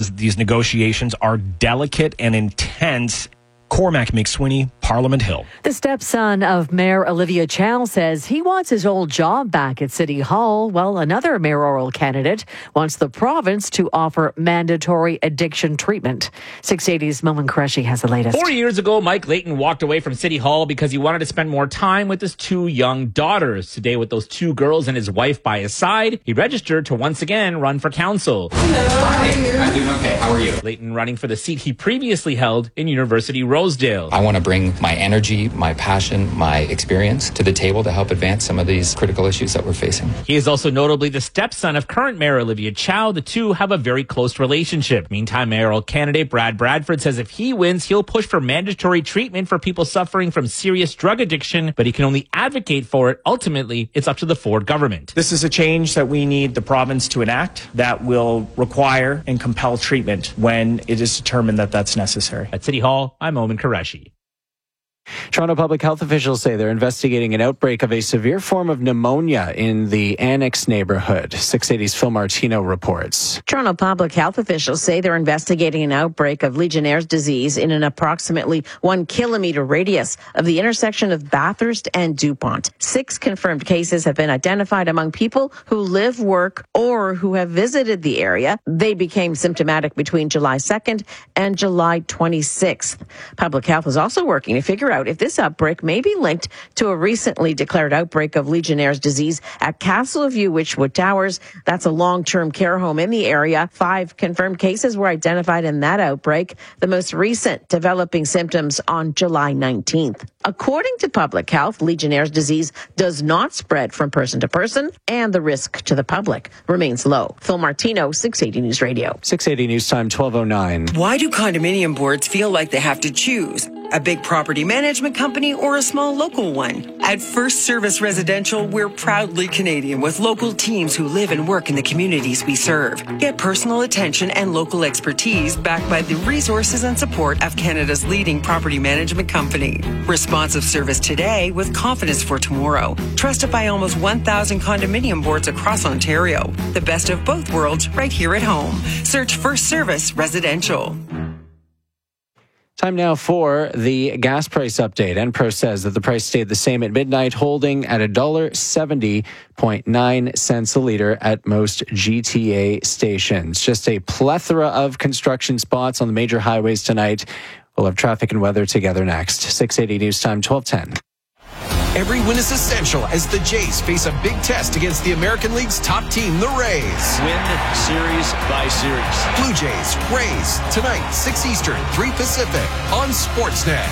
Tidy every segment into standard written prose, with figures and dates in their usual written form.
says these negotiations are delicate and intense. Cormac McSweeney, Parliament Hill. The stepson of Mayor Olivia Chow says he wants his old job back at City Hall, while another mayoral candidate wants the province to offer mandatory addiction treatment. 680's Momin Qureshi has the latest. 4 years ago, Mike Layton walked away from City Hall because he wanted to spend more time with his two young daughters. Today, with those two girls and his wife by his side, he registered to once again run for council. Hello, hi. I'm doing okay. How are you? Layton running for the seat he previously held in University Rosedale. I want to bring my energy, my passion, my experience to the table to help advance some of these critical issues that we're facing. He is also notably the stepson of current Mayor Olivia Chow. The two have a very close relationship. Meantime, mayoral candidate Brad Bradford says if he wins, he'll push for mandatory treatment for people suffering from serious drug addiction, but he can only advocate for it. Ultimately, it's up to the Ford government. This is a change that we need the province to enact that will require and compel treatment when it is determined that that's necessary. At City Hall, I'm Momin Qureshi. Toronto public health officials say they're investigating an outbreak of a severe form of pneumonia in the Annex neighborhood. 680's Phil Martino reports. Toronto public health officials say they're investigating an outbreak of Legionnaire's disease in an approximately 1 kilometer radius of the intersection of Bathurst and DuPont. 6 confirmed cases have been identified among people who live, work, or who have visited the area. They became symptomatic between July 2nd and July 26th. Public health is also working to figure out if this outbreak may be linked to a recently declared outbreak of Legionnaire's disease at Castleview Witchwood Towers. That's a long-term care home in the area. 5 confirmed cases were identified in that outbreak, the most recent developing symptoms on July 19th. According to public health, Legionnaire's disease does not spread from person to person, and the risk to the public remains low. Phil Martino, 680 News Radio. 680 News Time, 12:09. Why do condominium boards feel like they have to choose? A big property management company or a small local one? At First Service Residential, we're proudly Canadian with local teams who live and work in the communities we serve. Get personal attention and local expertise backed by the resources and support of Canada's leading property management company. Responsive service today with confidence for tomorrow. Trusted by almost 1,000 condominium boards across Ontario. The best of both worlds right here at home. Search First Service Residential. Time now for the gas price update. Enpro says that the price stayed the same at midnight, holding at $1.70.9 a liter at most GTA stations. Just a plethora of construction spots on the major highways tonight. We'll have traffic and weather together next. 680 News Time, 12:10. Every win is essential as the Jays face a big test against the American League's top team, the Rays. Win series by series. Blue Jays, Rays, tonight, 6 Eastern, 3 Pacific, on Sportsnet.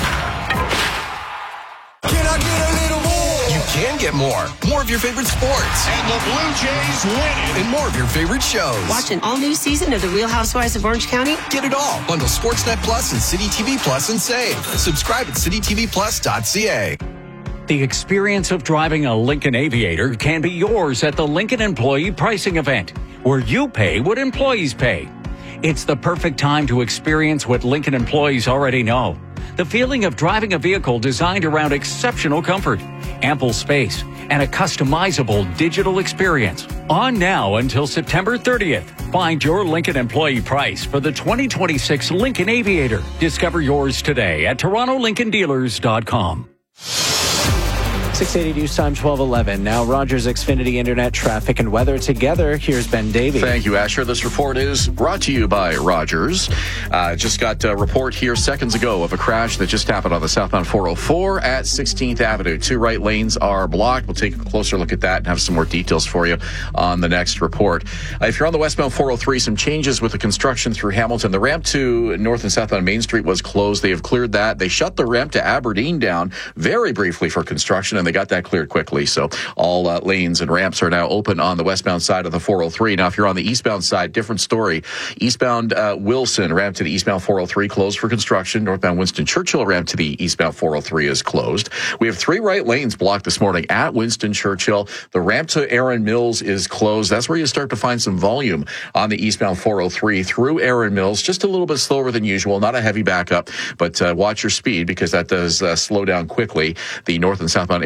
Can I get a little more? You can get more. More of your favorite sports. And the Blue Jays win it. And more of your favorite shows. Watch an all-new season of The Real Housewives of Orange County. Get it all. Bundle Sportsnet Plus and City TV Plus and save. Subscribe at citytvplus.ca. The experience of driving a Lincoln Aviator can be yours at the Lincoln Employee Pricing Event, where you pay what employees pay. It's the perfect time to experience what Lincoln employees already know. The feeling of driving a vehicle designed around exceptional comfort, ample space, and a customizable digital experience. On now until September 30th. Find your Lincoln employee price for the 2026 Lincoln Aviator. Discover yours today at TorontoLincolnDealers.com. 680 News Time, 12:11. Now Rogers Xfinity Internet traffic and weather together. Here's Ben Davey. Thank you, Asher. This report is brought to you by Rogers. Just got a report here seconds ago of a crash that just happened on the southbound 404 at 16th Avenue. 2 right lanes are blocked. We'll take a closer look at that and have some more details for you on the next report. If you're on the westbound 403, some changes with the construction through Hamilton. The ramp to north and southbound Main Street was closed. They have cleared that. They shut the ramp to Aberdeen down very briefly for construction, and they got that cleared quickly. So all lanes and ramps are now open on the westbound side of the 403. Now, if you're on the eastbound side, different story. Eastbound Wilson ramp to the eastbound 403 closed for construction. Northbound Winston Churchill ramp to the eastbound 403 is closed. We have 3 right lanes blocked this morning at Winston Churchill. The ramp to Erin Mills is closed. That's where you start to find some volume on the eastbound 403 through Erin Mills. Just a little bit slower than usual. Not a heavy backup, but watch your speed because that does slow down quickly. The north and southbound Erin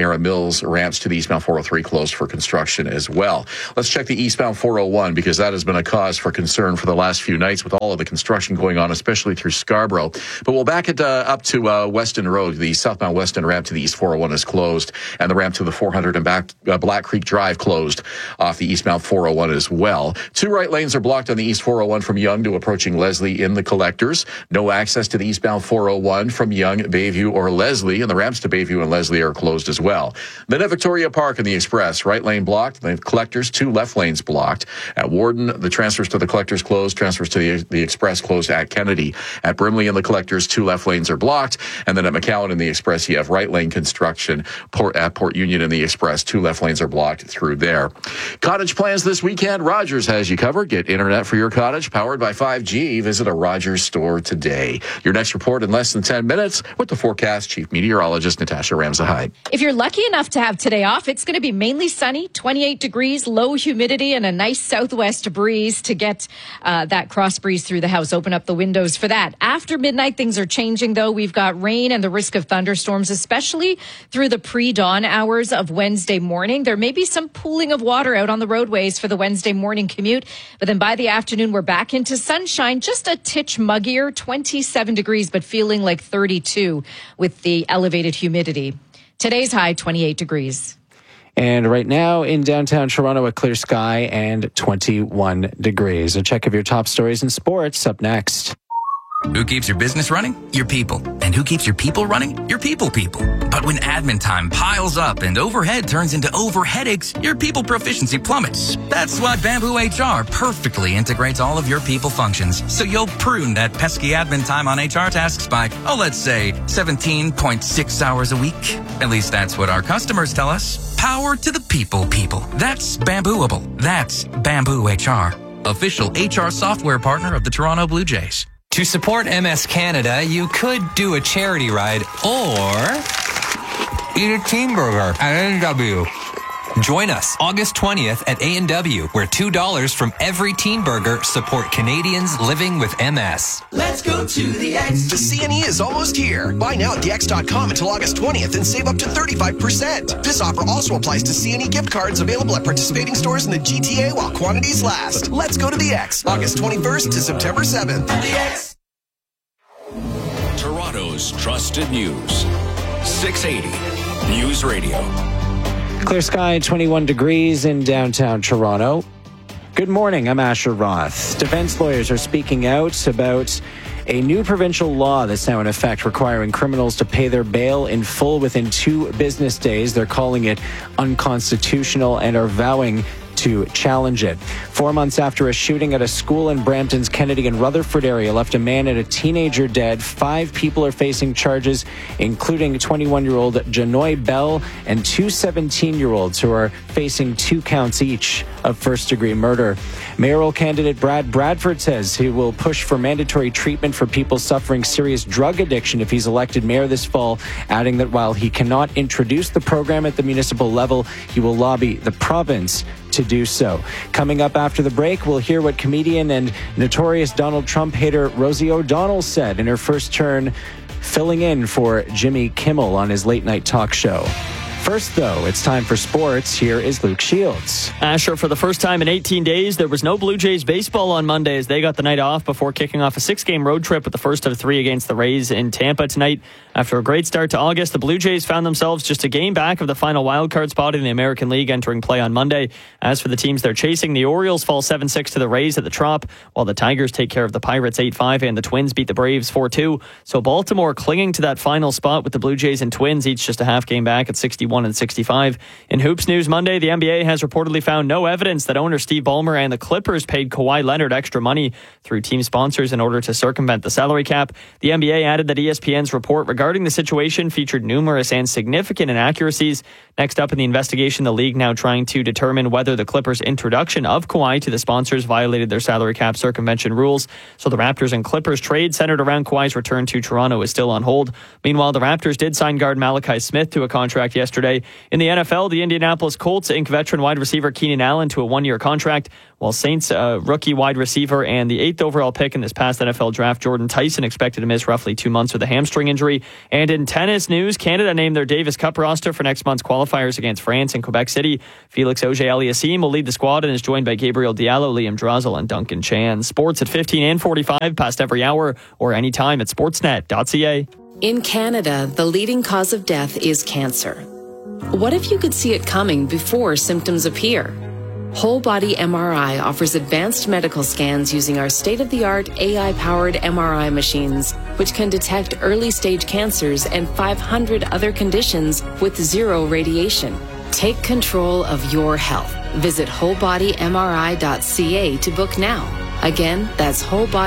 Chimera Mills ramps to the eastbound 403 closed for construction as well. Let's check the eastbound 401 because that has been a cause for concern for the last few nights with all of the construction going on, especially through Scarborough. But we'll back it up to Weston Road. The southbound Weston ramp to the east 401 is closed, and the ramp to the 400 and Black Creek Drive closed off the eastbound 401 as well. 2 right lanes are blocked on the east 401 from Yonge to approaching Leslie in the collectors. No access to the eastbound 401 from Yonge, Bayview, or Leslie, and the ramps to Bayview and Leslie are closed as well. Then at Victoria Park in the Express, right lane blocked. The collectors, 2 left lanes blocked. At Warden, the transfers to the collectors closed. Transfers to the Express closed at Kennedy. At Brimley in the collectors, 2 left lanes are blocked. And then at McCowan in the Express, you have right lane construction. At Port Union in the Express, 2 left lanes are blocked through there. Cottage plans this weekend. Rogers has you covered. Get internet for your cottage powered by 5G. Visit a Rogers store today. Your next report in less than 10 minutes with the forecast chief meteorologist Natasha Ramzahide. If you're lucky enough to have today off, it's going to be mainly sunny, 28 degrees, low humidity, and a nice southwest breeze to get that cross breeze through the house. Open up the windows for that. After midnight, things are changing, though. We've got rain and the risk of thunderstorms, especially through the pre-dawn hours of Wednesday morning. There may be some pooling of water out on the roadways for the Wednesday morning commute, but then by the afternoon, we're back into sunshine, just a titch muggier, 27 degrees, but feeling like 32 with the elevated humidity. Today's high, 28 degrees. And right now in downtown Toronto, a clear sky and 21 degrees. A check of your top stories in sports up next. Who keeps your business running? Your people. And who keeps your people running? Your people. But when admin time piles up and overhead turns into overheadaches, your people proficiency plummets. That's why Bamboo HR perfectly integrates all of your people functions. So you'll prune that pesky admin time on HR tasks by, let's say 17.6 hours a week. At least that's what our customers tell us. Power to the people. That's Bambooable. That's Bamboo HR. Official HR software partner of the Toronto Blue Jays. To support MS Canada, you could do a charity ride or eat a teen burger at A&W. Join us August 20th at A&W, where $2 from every teen burger support Canadians living with MS. Let's go to the X. The CNE is almost here. Buy now at thex.com until August 20th and save up to 35%. This offer also applies to CNE gift cards available at participating stores in the GTA while quantities last. Let's go to the X, August 21st to September 7th. The X. Toronto's trusted news. 680 News Radio. Clear sky, 21 degrees in downtown Toronto. Good morning, I'm Asher Roth. Defense lawyers are speaking out about a new provincial law that's now in effect requiring criminals to pay their bail in full within 2 business days. They're calling it unconstitutional and are vowing to challenge it. 4 months after a shooting at a school in Brampton's Kennedy and Rutherford area left a man and a teenager dead, 5 people are facing charges, including 21-year-old Janoy Bell and 2 17-year-olds who are facing 2 counts each of first-degree murder. Mayoral candidate Brad Bradford says he will push for mandatory treatment for people suffering serious drug addiction if he's elected mayor this fall, adding that while he cannot introduce the program at the municipal level, he will lobby the province to do so. Coming up after the break, we'll hear what comedian and notorious Donald Trump hater Rosie O'Donnell said in her first turn filling in for Jimmy Kimmel on his late-night talk show. First, though, it's time for sports. Here is Luke Shields. Asher, for the first time in 18 days, there was no Blue Jays baseball on Monday as they got the night off before kicking off a 6-game road trip with the first of 3 against the Rays in Tampa tonight. After a great start to August, the Blue Jays found themselves just a game back of the final wildcard spot in the American League entering play on Monday. As for the teams they're chasing, the Orioles fall 7-6 to the Rays at the Trop, while the Tigers take care of the Pirates 8-5 and the Twins beat the Braves 4-2. So Baltimore clinging to that final spot with the Blue Jays and Twins each just a half game back at 61 and 65. In hoops news Monday, the NBA has reportedly found no evidence that owner Steve Ballmer and the Clippers paid Kawhi Leonard extra money through team sponsors in order to circumvent the salary cap. The NBA added that ESPN's report regarding the situation featured numerous and significant inaccuracies. Next up in the investigation, the league now trying to determine whether the Clippers' introduction of Kawhi to the sponsors violated their salary cap circumvention rules. So the Raptors and Clippers trade centered around Kawhi's return to Toronto is still on hold. Meanwhile, the Raptors did sign guard Malachi Smith to a contract yesterday yesterday. In the NFL, the Indianapolis Colts inked veteran wide receiver Keenan Allen to a 1-year contract, while Saints rookie wide receiver and the 8th overall pick in this past NFL draft, Jordan Tyson, expected to miss roughly 2 months with a hamstring injury. And in tennis news, Canada named their Davis Cup roster for next month's qualifiers against France in Quebec City. Felix Auger-Aliassime will lead the squad and is joined by Gabriel Diallo, Liam Drazel, and Duncan Chan. Sports at 15 and 45, past every hour, or anytime at sportsnet.ca. In Canada, the leading cause of death is cancer. What if you could see it coming before symptoms appear? Whole Body MRI offers advanced medical scans using our state-of-the-art AI-powered MRI machines, which can detect early-stage cancers and 500 other conditions with zero radiation. Take control of your health. Visit wholebodymri.ca to book now. Again, that's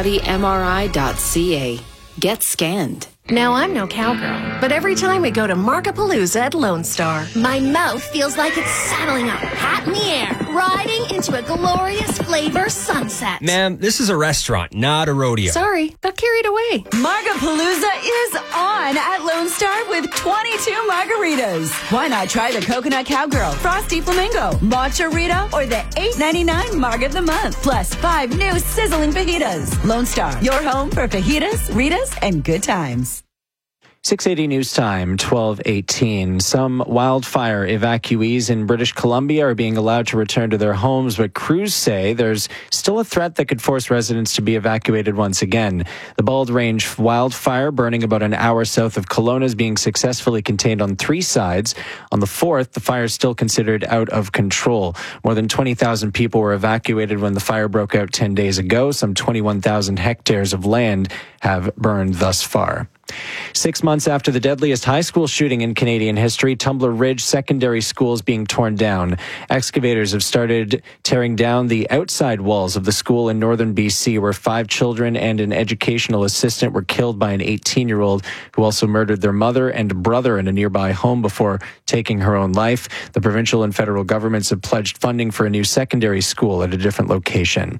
wholebodymri.ca. Get scanned. Now, I'm no cowgirl, but every time we go to Markapalooza at Lone Star, my mouth feels like it's saddling up, hat in the air, riding into a glorious flavor sunset. Ma'am, this is a restaurant, not a rodeo. Sorry, got carried away. Markapalooza is on at Lone Star with 22 margaritas. Why not try the Coconut Cowgirl, Frosty Flamingo, Matcha Rita, or the $8.99 Marg of the Month, plus 5 new sizzling fajitas. Lone Star, your home for fajitas, Ritas, and good times. 6:80 news time, 12:18. Some wildfire evacuees in British Columbia are being allowed to return to their homes, but crews say there's still a threat that could force residents to be evacuated once again. The Bald Range wildfire, burning about an hour south of Kelowna, is being successfully contained on 3 sides. On the 4th, the fire is still considered out of control. More than 20,000 people were evacuated when the fire broke out 10 days ago. Some 21,000 hectares of land have burned thus far. 6 months after the deadliest high school shooting in Canadian history, Tumbler Ridge Secondary School is being torn down. Excavators have started tearing down the outside walls of the school in northern BC, where 5 children and an educational assistant were killed by an 18-year-old who also murdered their mother and brother in a nearby home before taking her own life. The provincial and federal governments have pledged funding for a new secondary school at a different location.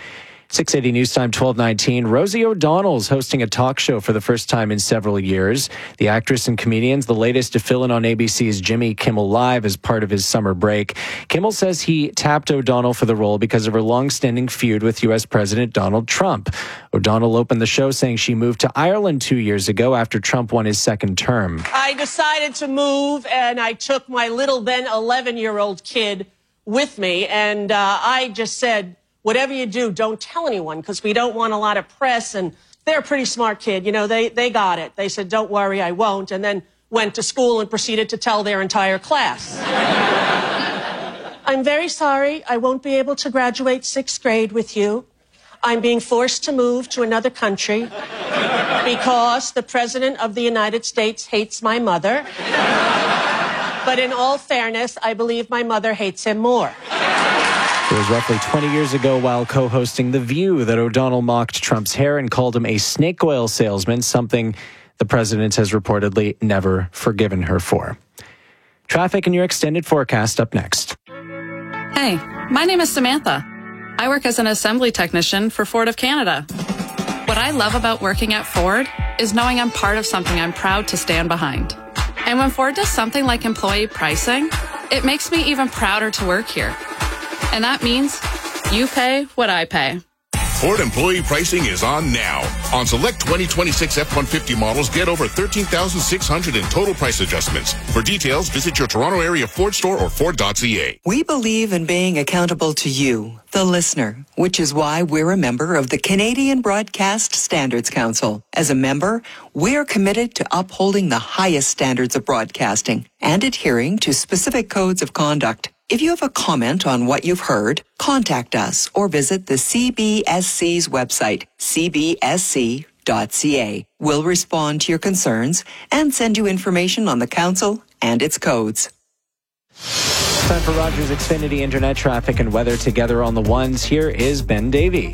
6:80 news time, 12:19. Rosie O'Donnell's hosting a talk show for the first time in several years. The actress and comedian's the latest to fill in on ABC's Jimmy Kimmel Live as part of his summer break. Kimmel says he tapped O'Donnell for the role because of her long-standing feud with U.S. President Donald Trump. O'Donnell opened the show saying she moved to Ireland 2 years ago after Trump won his second term. I decided to move, and I took my little then 11-year-old kid with me, and I just said, whatever you do, don't tell anyone, because we don't want a lot of press. And they're a pretty smart kid. You know, they got it. They said, don't worry, I won't. And then went to school and proceeded to tell their entire class. I'm very sorry. I won't be able to graduate 6th grade with you. I'm being forced to move to another country because the President of the United States hates my mother. But in all fairness, I believe my mother hates him more. It was roughly 20 years ago while co-hosting The View that O'Donnell mocked Trump's hair and called him a snake oil salesman, something the president has reportedly never forgiven her for. Traffic and your extended forecast up next. Hey, my name is Samantha. I work as an assembly technician for Ford of Canada. What I love about working at Ford is knowing I'm part of something I'm proud to stand behind. And when Ford does something like employee pricing, it makes me even prouder to work here. And that means you pay what I pay. Ford employee pricing is on now. On select 2026 F-150 models, get over $13,600 in total price adjustments. For details, visit your Toronto area Ford store or Ford.ca. We believe in being accountable to you, the listener, which is why we're a member of the Canadian Broadcast Standards Council. As a member, we're committed to upholding the highest standards of broadcasting and adhering to specific codes of conduct. If you have a comment on what you've heard, contact us or visit the CBSC's website, cbsc.ca. We'll respond to your concerns and send you information on the council and its codes. Time for Rogers Xfinity Internet traffic and weather together on the ones. Here is Ben Davey.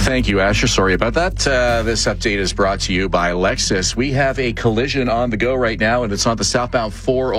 Thank you, Asher. Sorry about that. This update is brought to you by Lexus. We have a collision on the go right now, and it's on the southbound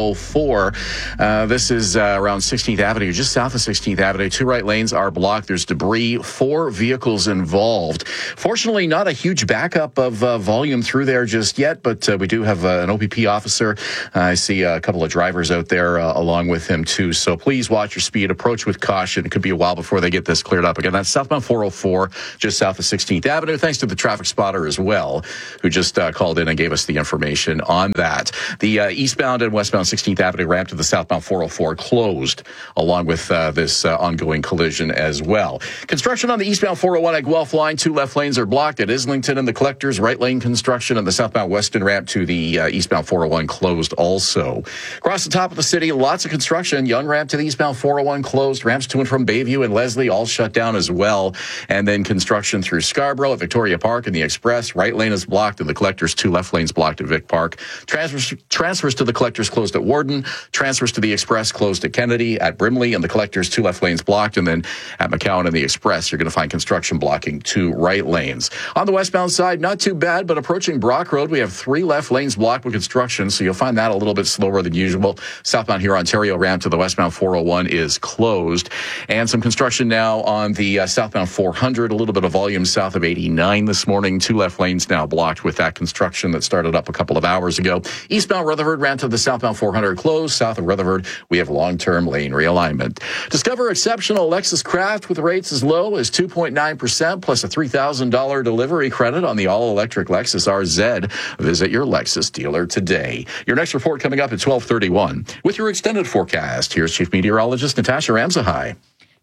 404. This is around 16th Avenue, just south of 16th Avenue. 2 right lanes are blocked. There's debris, 4 vehicles involved. Fortunately, not a huge backup of volume through there just yet, but we do have an OPP officer. I see a couple of drivers out there along with him, too. So please watch your speed. Approach with caution. It could be a while before they get this cleared up. Again, that's southbound 404, just south of 16th Avenue. Thanks to the traffic spotter as well, who just called in and gave us the information on that. The eastbound and westbound 16th Avenue ramp to the southbound 404 closed, along with this ongoing collision as well. Construction on the eastbound 401 at Guelph line. 2 left lanes are blocked at Islington and the Collectors. Right lane construction on the southbound Weston ramp to the eastbound 401 closed also. Across the top of the city, lots of construction. Young ramp to the eastbound 401 closed. Ramps to and from Bayview and Leslie all shut down as well. And then construction through Scarborough at Victoria Park and the Express. Right lane is blocked and the Collectors. 2 left lanes blocked at Vic Park. Transfers to the Collectors closed at Warden. Transfers to the Express closed at Kennedy, at Brimley, and the Collectors. 2 left lanes blocked. And then at McCowan and the Express, you're going to find construction blocking 2 right lanes. On the westbound side, not too bad, but approaching Brock Road, we have 3 left lanes blocked with construction, so you'll find that a little bit slower than usual. Southbound here, Ontario ramp to the westbound 401 is closed. And some construction now on the southbound 400, a little bit of volume south of 89 this morning. 2 left lanes now blocked with that construction that started up a couple of hours ago. Eastbound Rutherford ramp to the southbound 400 closed. South of Rutherford, we have long-term lane realignment. Discover exceptional Lexus Craft with rates as low as 2.9% plus a $3,000 delivery credit on the all-electric Lexus RZ. Visit your Lexus dealer today. Your next report coming up at 12:31. With your extended forecast, here's Chief Meteorologist Natasha Ramsahai.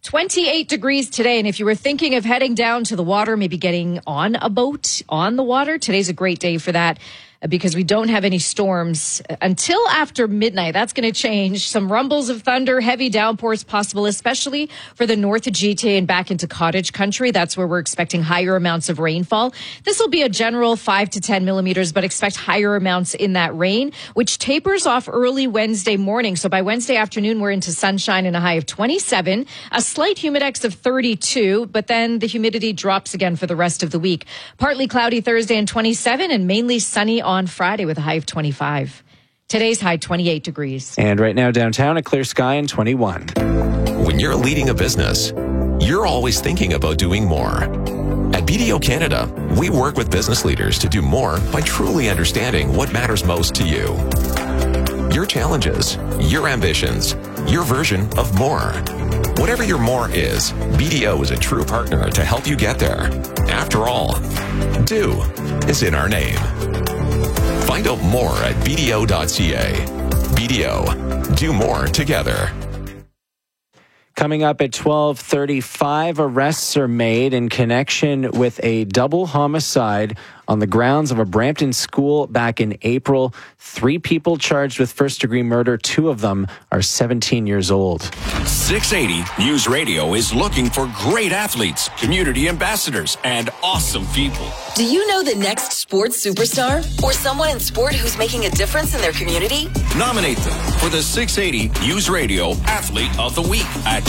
28 degrees today. And if you were thinking of heading down to the water, maybe getting on a boat on the water, today's a great day for that. Because we don't have any storms until after midnight. That's going to change. Some rumbles of thunder, heavy downpours possible, especially for the north of GTA and back into cottage country. That's where we're expecting higher amounts of rainfall. This will be a general 5 to 10 millimeters, but expect higher amounts in that rain, which tapers off early Wednesday morning. So by Wednesday afternoon, we're into sunshine and a high of 27, a slight humidex of 32, but then the humidity drops again for the rest of the week. Partly cloudy Thursday and 27 and mainly sunny on Friday with a high of 25. Today's high 28 degrees. And right now downtown, a clear sky and 21. When you're leading a business, you're always thinking about doing more. At BDO Canada, we work with business leaders to do more by truly understanding what matters most to you. Your challenges, your ambitions, your version of more. Whatever your more is, BDO is a true partner to help you get there. After all, do is in our name. Find out more at BDO.ca. BDO, do more together. Coming up at 12:35, arrests are made in connection with a double homicide on the grounds of a Brampton school back in April. 3 people charged with first-degree murder. 2 of them are 17 years old. 680 News Radio is looking for great athletes, community ambassadors, and awesome people. Do you know the next sports superstar or someone in sport who's making a difference in their community? Nominate them for the 680 News Radio Athlete of the Week at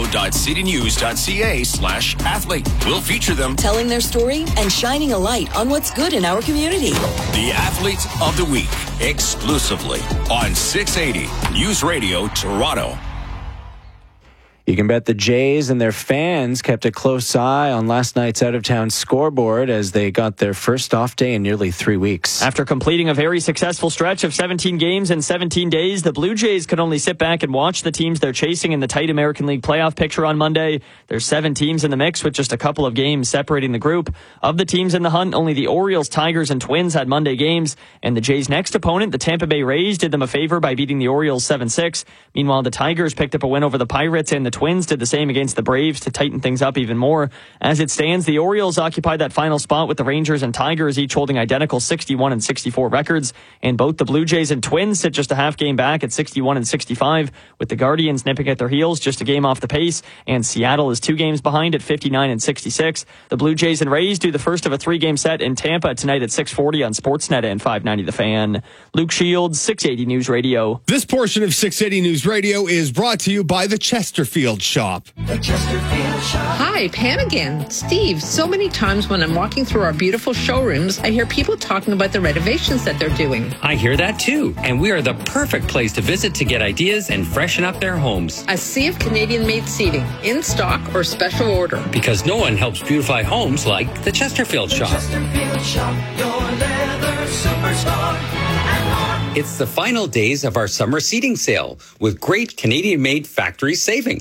toronto.citynews.ca/athlete. We'll feature them telling their story and shining a light on what's good in our community. The Athlete of the Week, exclusively on 680 News Radio Toronto. You can bet the Jays and their fans kept a close eye on last night's out-of-town scoreboard as they got their first off day in nearly 3 weeks. After completing a very successful stretch of 17 games in 17 days, the Blue Jays could only sit back and watch the teams they're chasing in the tight American League playoff picture on Monday. There's 7 teams in the mix with just a couple of games separating the group. Of the teams in the hunt, only the Orioles, Tigers, and Twins had Monday games, and the Jays' next opponent, the Tampa Bay Rays, did them a favor by beating the Orioles 7-6. Meanwhile, the Tigers picked up a win over the Pirates, and the Twins did the same against the Braves to tighten things up even more. As it stands, the Orioles occupied that final spot with the Rangers and Tigers each holding identical 61 and 64 records, and both the Blue Jays and Twins sit just a half game back at 61 and 65, with the Guardians nipping at their heels just a game off the pace, and Seattle is 2 games behind at 59 and 66. The Blue Jays and Rays do the first of a 3-game set in Tampa tonight at 6:40 on Sportsnet and 590 The Fan. Luke Shields, 680 News Radio. This portion of 680 News Radio is brought to you by the Chesterfield Chesterfield Shop. Hi, Pam again. Steve, so many times when I'm walking through our beautiful showrooms, I hear people talking about the renovations that they're doing. I hear that too, and we are the perfect place to visit to get ideas and freshen up their homes. A sea of Canadian-made seating, in stock or special order. Because no one helps beautify homes like the Chesterfield Shop. Chesterfield Shop, your leather superstore. It's the final days of our summer seating sale with great Canadian-made factory savings.